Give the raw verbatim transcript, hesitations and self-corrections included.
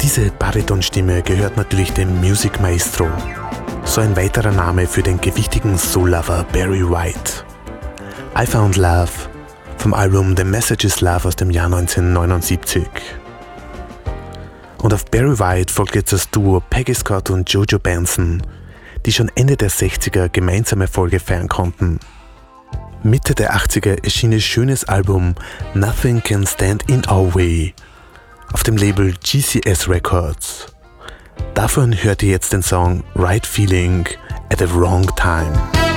Diese Baritonstimme gehört natürlich dem Music Maestro, so ein weiterer Name für den gewichtigen Soul-Lover Barry White. I Found Love vom Album The Message is Love aus dem Jahr neunzehnhundertneunundsiebzig. Und auf Barry White folgt jetzt das Duo Peggy Scott und Jojo Benson, die schon Ende der sechziger gemeinsame Erfolge feiern konnten. Mitte der achtziger erschien ein schönes Album Nothing Can Stand in Our Way auf dem Label G C S Records. Davon hört ihr jetzt den Song Right Feeling at the Wrong Time.